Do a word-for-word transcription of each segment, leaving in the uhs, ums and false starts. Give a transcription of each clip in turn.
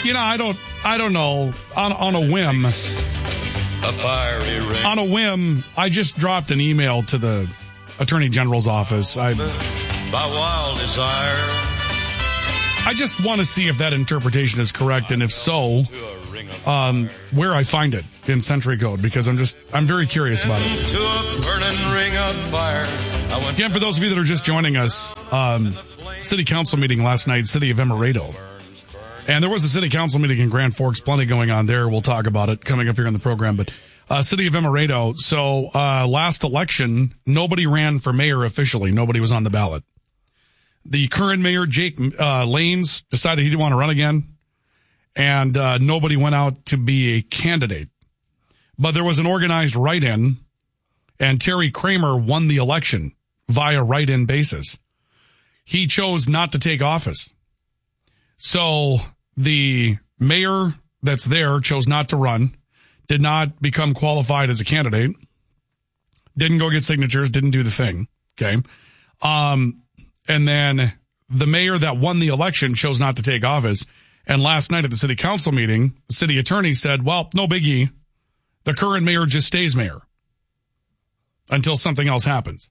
you know, I don't, I don't know. On on a whim, A fiery ring. on a whim, I just dropped an email to the Attorney General's office. I, By wild desire. I just want to see if that interpretation is correct, and if so, To a ring of um, where I find it in Century Code, because I'm just, I'm very curious about it. to a burning ring of fire. I went Again, for those of you that are just joining us, um, city council meeting last night, city of Emerado. And there was a city council meeting in Grand Forks, plenty going on there. We'll talk about it coming up here in the program. But uh, city of Emerado, so uh, last election, nobody ran for mayor officially. Nobody was on the ballot. The current mayor, Jake uh, Lanes, decided he didn't want to run again. And uh, nobody went out to be a candidate. But there was an organized write-in, and Terry Kramer won the election via write-in basis. He chose not to take office. So the mayor that's there chose not to run, did not become qualified as a candidate, didn't go get signatures, didn't do the thing. Okay. Um, and then the mayor that won the election chose not to take office. And last night at the city council meeting, the city attorney said, well, no biggie. The current mayor just stays mayor until something else happens.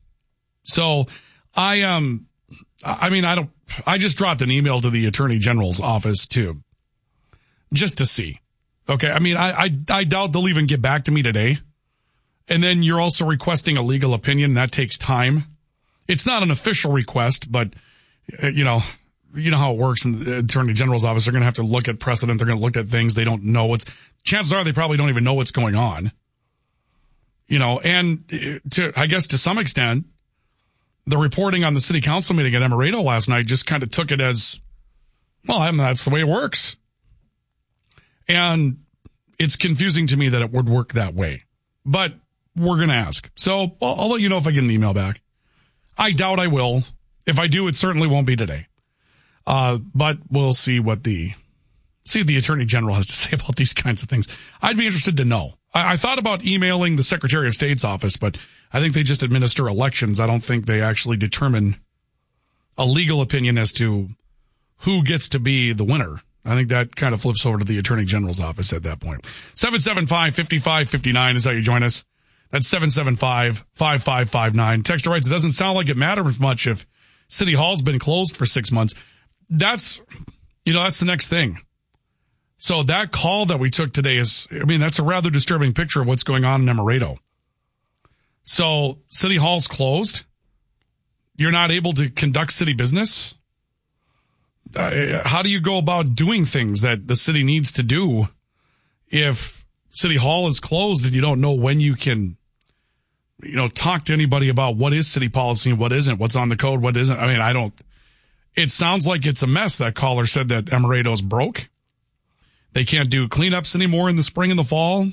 So I, um, I mean, I don't, I just dropped an email to the Attorney General's office too, just to see. Okay. I mean, I, I, I doubt they'll even get back to me today. And then you're also requesting a legal opinion. That takes time. It's not an official request, but uh, you know, you know how it works in the Attorney General's office. They're going to have to look at precedent. They're going to look at things they don't know. What's chances are they probably don't even know what's going on. You know, and to, I guess to some extent, the reporting on the city council meeting at Emerado last night just kind of took it as, well, I mean, that's the way it works. And it's confusing to me that it would work that way. But we're going to ask. So I'll, I'll let you know if I get an email back. I doubt I will. If I do, it certainly won't be today. Uh, but we'll see what the, see what the Attorney General has to say about these kinds of things. I'd be interested to know. I, I thought about emailing the Secretary of State's office, but I think they just administer elections. I don't think they actually determine a legal opinion as to who gets to be the winner. I think that kind of flips over to the Attorney General's office at that point. seven seven five, five five five nine is how you join us. That's seven seven five, five five five nine. Texter writes, it doesn't sound like it matters much if City Hall's been closed for six months. That's, you know, that's the next thing. So that call that we took today is, I mean, that's a rather disturbing picture of what's going on in Emerado. So City Hall's closed. You're not able to conduct city business. Uh, how do you go about doing things that the city needs to do if City Hall is closed and you don't know when you can, you know, talk to anybody about what is city policy and what isn't, what's on the code, what isn't? I mean, I don't, it sounds like it's a mess. That caller said that Emerado's broke. They can't do cleanups anymore in the spring and the fall.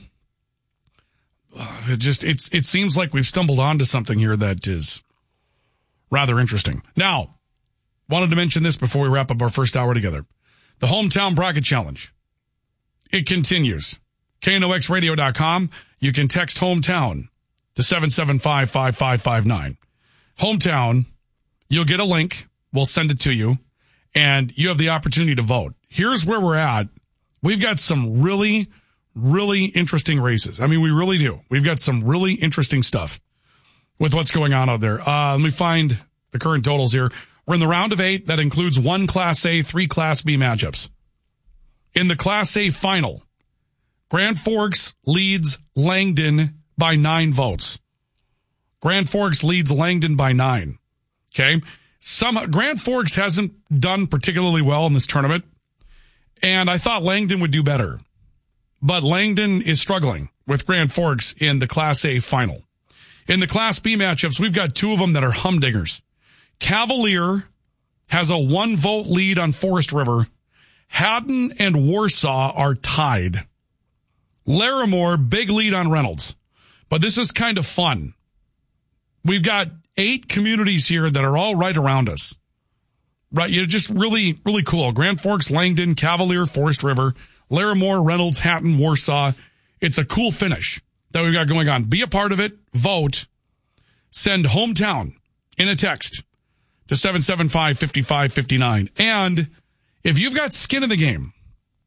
Uh, it just, it's, it seems like we've stumbled onto something here that is rather interesting. Now, wanted to mention this before we wrap up our first hour together. The Hometown Bracket Challenge. It continues. K N O X radio dot com. You can text Hometown to seven seven five, five five five nine. Hometown, you'll get a link. We'll send it to you. And you have the opportunity to vote. Here's where we're at. We've got some really, really interesting races. I mean, we really do. We've got some really interesting stuff with what's going on out there. Uh, let me find the current totals here. We're in the round of eight. That includes one Class A, three Class B matchups. In the Class A final, Grand Forks leads Langdon by nine votes. Grand Forks leads Langdon by nine. Okay. Some, Grand Forks hasn't done particularly well in this tournament, and I thought Langdon would do better. But Langdon is struggling with Grand Forks in the Class A final. In the Class B matchups, we've got two of them that are humdingers. Cavalier has a one-vote lead on Forest River. Haddon and Warsaw are tied. Larimore, big lead on Reynolds. But this is kind of fun. We've got eight communities here that are all right around us. Right, you're just really, really cool. Grand Forks, Langdon, Cavalier, Forest River, Larimore, Reynolds, Hatton, Warsaw. It's a cool finish that we've got going on. Be a part of it. Vote. Send Hometown in a text to seven seven five, five five five nine. And if you've got skin in the game,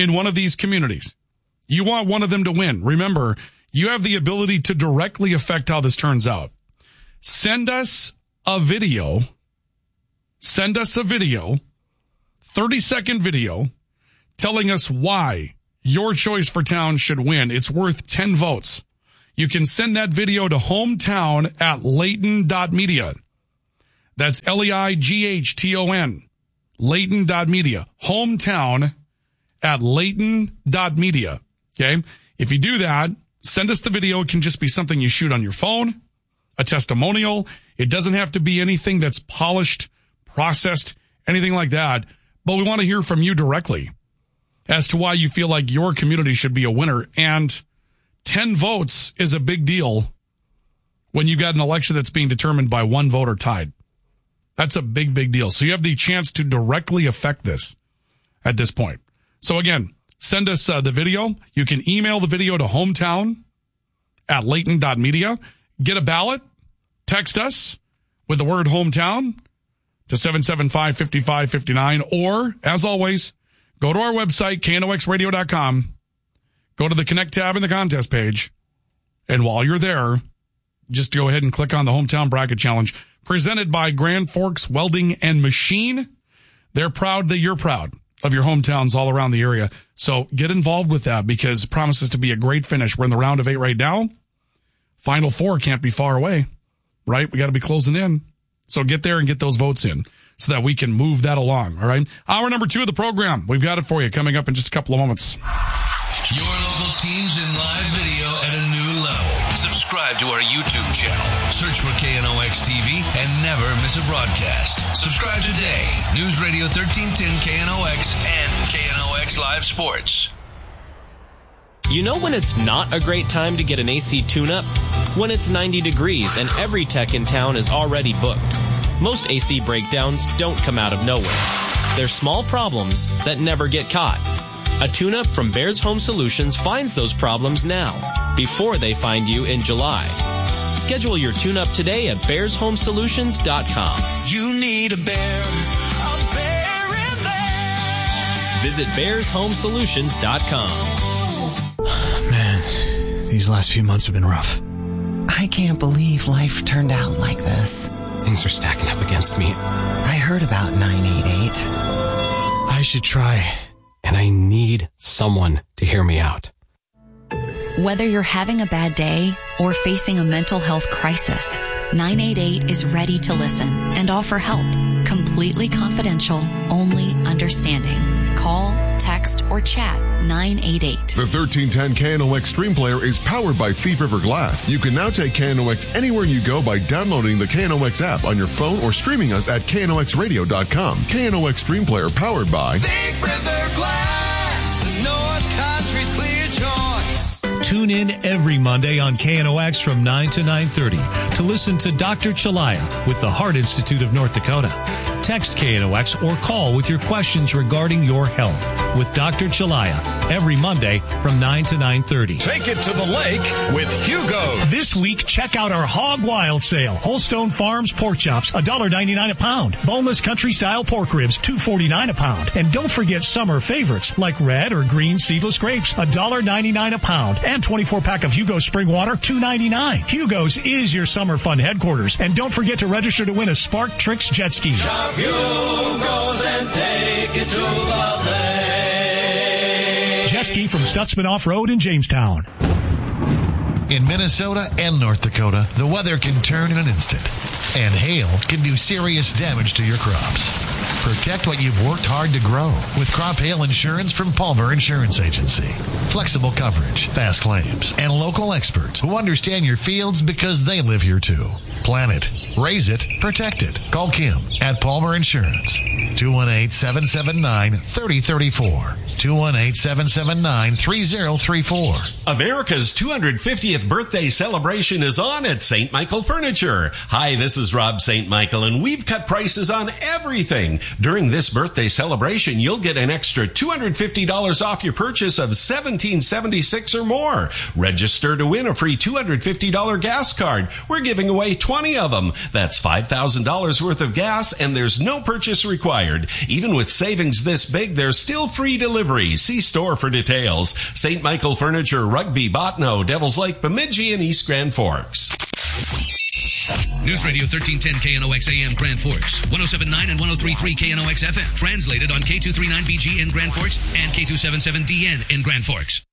in one of these communities. You want one of them to win. Remember, you have the ability to directly affect how this turns out. Send us a video. Send us a video, thirty second video, telling us why your choice for town should win. It's worth ten votes. You can send that video to hometown at Layton dot media. That's L E I G H T O N, Layton dot media. Hometown at Layton dot media. Okay? If you do that, send us the video. It can just be something you shoot on your phone, a testimonial. It doesn't have to be anything that's polished, processed, anything like that. But we want to hear from you directly as to why you feel like your community should be a winner. And ten votes is a big deal when you've got an election that's being determined by one vote or tied. That's a big, big deal. So you have the chance to directly affect this at this point. So again, send us uh, the video. You can email the video to hometown at Layton dot media. Get a ballot. Text us with the word hometown to seven seven five, five five five nine. Or, as always, go to our website, K N O X radio dot com. Go to the Connect tab in the contest page. And while you're there, just go ahead and click on the Hometown Bracket Challenge presented by Grand Forks Welding and Machine. They're proud that you're proud of your hometowns all around the area. So get involved with that because it promises to be a great finish. We're in the round of eight right now. Final four can't be far away, right? We got to be closing in. So get there and get those votes in so that we can move that along, all right? Hour number two of the program. We've got it for you coming up in just a couple of moments. Your local teams in live video at a new level. Subscribe to our YouTube channel. Search for K N O X T V and never miss a broadcast. Subscribe today. News Radio thirteen ten K N O X and K N O X Live Sports. You know when it's not a great time to get an A C tune-up? When it's ninety degrees and every tech in town is already booked. Most A C breakdowns don't come out of nowhere. They're small problems that never get caught. A tune-up from Bears Home Solutions finds those problems now, before they find you in July. Schedule your tune-up today at bears home solutions dot com. You need a bear, a bear in there. Visit bears home solutions dot com. Man, these last few months have been rough. I can't believe life turned out like this. Things are stacking up against me. I heard about nine eight eight. I should try, and I need someone to hear me out. Whether you're having a bad day or facing a mental health crisis, nine eight eight is ready to listen and offer help. Completely confidential, only understanding. Call, text, or chat nine eight eight. The thirteen ten K N O X Stream Player is powered by Thief River Glass. You can now take K N O X anywhere you go by downloading the K N O X app on your phone or streaming us at K N O X radio dot com. K N O X Stream Player powered by Thief River Glass, North Country's clear choice. Tune in every Monday on K N O X from nine to nine thirty to listen to Doctor Chalaya with the Heart Institute of North Dakota. Text K N O X or call with your questions regarding your health with Doctor Chalaya every Monday from nine to nine thirty. Take it to the lake with Hugo. This week, check out our Hog Wild sale. Holstone Farms pork chops, one dollar ninety-nine a pound. Boneless country-style pork ribs, two forty-nine a pound. And don't forget summer favorites like red or green seedless grapes, one dollar ninety-nine a pound. And twenty-four pack of Hugo's Spring Water, two ninety-nine. Hugo's is your summer fun headquarters. And don't forget to register to win a Spark Tricks jet ski. Shop Hugo's and take it to the lake. Jet ski from Stutzman Off-Road in Jamestown. In Minnesota and North Dakota, the weather can turn in an instant, and hail can do serious damage to your crops. Protect what you've worked hard to grow with crop hail insurance from Palmer Insurance Agency. Flexible coverage, fast claims, and local experts who understand your fields because they live here too. Plan it, raise it, protect it. Call Kim at Palmer Insurance. two one eight, seven seven nine, three zero three four. two one eight, seven seven nine, three zero three four. America's two hundred fiftieth birthday celebration is on at Saint Michael Furniture. Hi, this is Rob Saint Michael, and we've cut prices on everything. During this birthday celebration, you'll get an extra two hundred fifty dollars off your purchase of seventeen seventy-six or more. Register to win a free two hundred fifty dollars gas card. We're giving away twenty twenty of them. That's five thousand dollars worth of gas, and there's no purchase required. Even with savings this big, there's still free delivery. See store for details. Saint Michael Furniture, Rugby, Botno, Devil's Lake, Bemidji, and East Grand Forks. News Radio thirteen ten K N O X A M Grand Forks, one oh seven point nine and one oh three point three K N O X F M. Translated on K two thirty-nine B G in Grand Forks and K two seventy-seven D N in Grand Forks.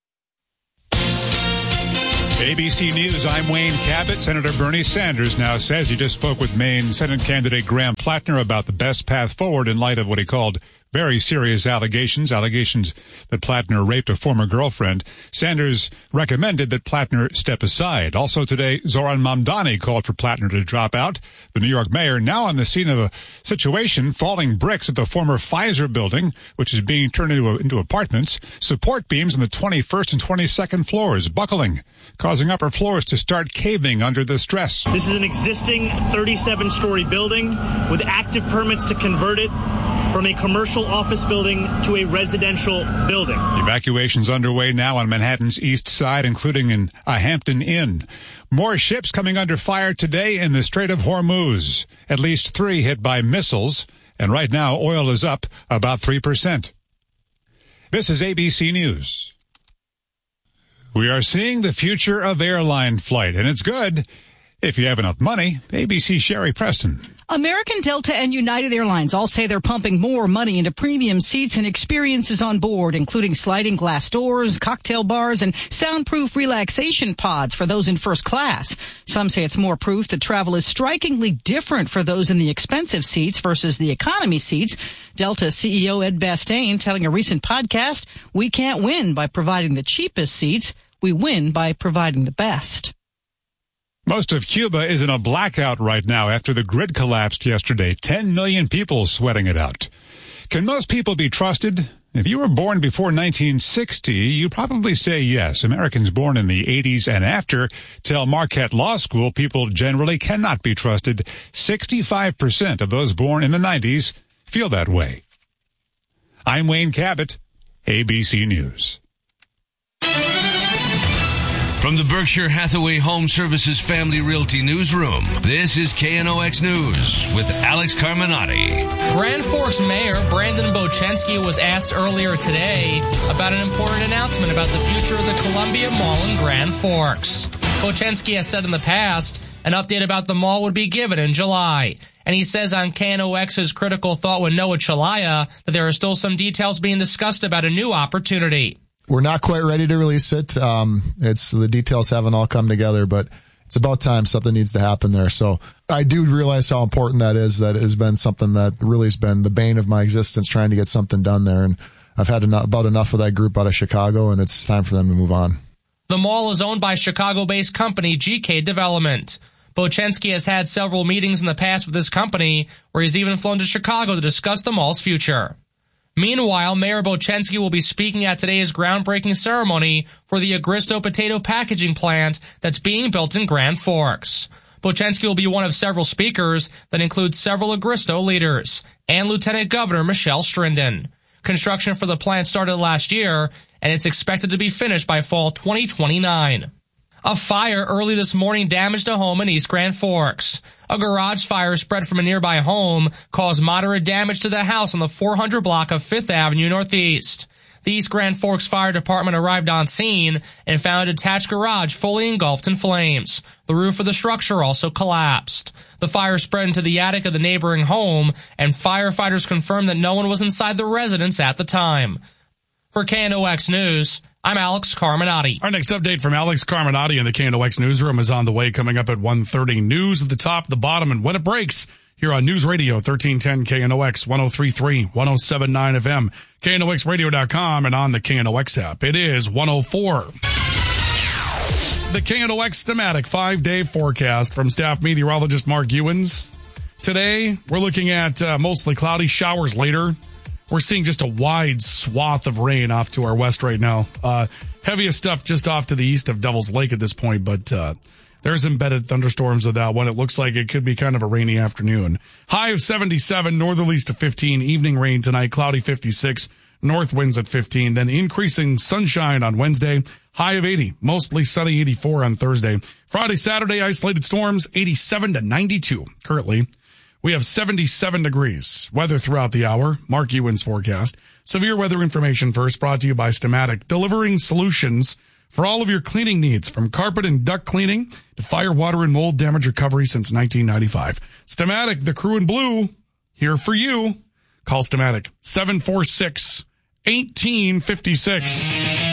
A B C News, I'm Wayne Cabot. Senator Bernie Sanders now says he just spoke with Maine Senate candidate Graham Plattner about the best path forward in light of what he called very serious allegations, allegations that Plattner raped a former girlfriend. Sanders recommended that Plattner step aside. Also today, Zoran Mamdani called for Plattner to drop out. The New York mayor now on the scene of a situation, falling bricks at the former Pfizer building, which is being turned into, a, into apartments. Support beams on the twenty-first and twenty-second floors buckling, causing upper floors to start caving under the stress. This is an existing thirty-seven story building with active permits to convert it from a commercial office building to a residential building. Evacuations underway now on Manhattan's east side, including in a Hampton Inn. More ships coming under fire today in the Strait of Hormuz. At least three hit by missiles, and right now oil is up about three percent. This is A B C News. We are seeing the future of airline flight, and it's good if you have enough money. A B C Sherry Preston. American, Delta, and United Airlines all say they're pumping more money into premium seats and experiences on board, including sliding glass doors, cocktail bars, and soundproof relaxation pods for those in first class. Some say it's more proof that travel is strikingly different for those in the expensive seats versus the economy seats. Delta C E O Ed Bastain telling a recent podcast, "We can't win by providing the cheapest seats. We win by providing the best." Most of Cuba is in a blackout right now after the grid collapsed yesterday. Ten million people sweating it out. Can most people be trusted? If you were born before nineteen sixty, you probably say yes. Americans born in the eighties and after tell Marquette Law School people generally cannot be trusted. sixty-five percent of those born in the nineties feel that way. I'm Wayne Cabot, A B C News. From the Berkshire Hathaway Home Services Family Realty Newsroom, this is K N O X News with Alex Carminati. Grand Forks Mayor Brandon Bochenski was asked earlier today about an important announcement about the future of the Columbia Mall in Grand Forks. Bochenski has said in the past an update about the mall would be given in July. And he says on K N O X's Critical Thought with Noah Chalaya that there are still some details being discussed about a new opportunity. We're not quite ready to release it. Um, it's the details haven't all come together, but it's about time something needs to happen there. So I do realize how important that is. That has been something that really has been the bane of my existence, trying to get something done there. And I've had enough, about enough of that group out of Chicago, and it's time for them to move on. The mall is owned by Chicago-based company G K Development. Bochenski has had several meetings in the past with this company, where he's even flown to Chicago to discuss the mall's future. Meanwhile, Mayor Bochenski will be speaking at today's groundbreaking ceremony for the Agristo potato packaging plant that's being built in Grand Forks. Bochenski will be one of several speakers that include several Agristo leaders and Lieutenant Governor Michelle Strinden. Construction for the plant started last year, and it's expected to be finished by fall twenty twenty-nine. A fire early this morning damaged a home in East Grand Forks. A garage fire spread from a nearby home caused moderate damage to the house on the four hundred block of Fifth Avenue Northeast. The East Grand Forks Fire Department arrived on scene and found a detached garage fully engulfed in flames. The roof of the structure also collapsed. The fire spread into the attic of the neighboring home, and firefighters confirmed that no one was inside the residence at the time. For K N O X News, I'm Alex Carminati. Our next update from Alex Carminati in the K N O X newsroom is on the way, coming up at one thirty. News at the top, the bottom, and when it breaks, here on News Radio thirteen ten K N O X, one oh three point three, one oh seven point nine F M, K N O X radio dot com, and on the K N O X app. It is one oh four. The K N O X thematic five-day forecast from staff meteorologist Mark Ewens. Today, we're looking at uh, mostly cloudy, showers later. We're seeing just a wide swath of rain off to our west right now. Uh, heaviest stuff just off to the east of Devil's Lake at this point, but uh, there's embedded thunderstorms of that one. It looks like it could be kind of a rainy afternoon. High of seventy-seven, northerlies to fifteen, evening rain tonight, cloudy fifty-six, north winds at fifteen, then increasing sunshine on Wednesday, high of eighty, mostly sunny eighty-four on Thursday. Friday, Saturday, isolated storms, eighty-seven to ninety-two. Currently, we have seventy-seven degrees. Weather throughout the hour, Mark Ewan's forecast. Severe weather information first, brought to you by Stamatic, delivering solutions for all of your cleaning needs, from carpet and duct cleaning to fire, water, and mold damage recovery since nineteen ninety-five. Stamatic, the crew in blue, here for you. Call Stamatic, seven four six, one eight five six.